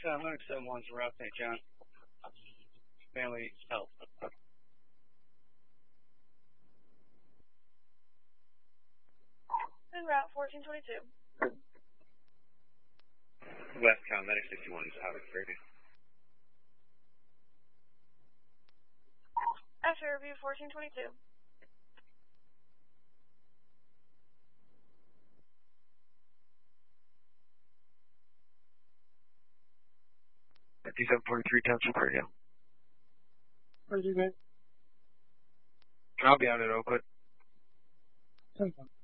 171's Route St. John. Family help. En route 1422. Westbound, Medic 61 is out of Brady. After review 1422. Township Radio. Where's you guys? I'll be out at Oakwood. 10-1.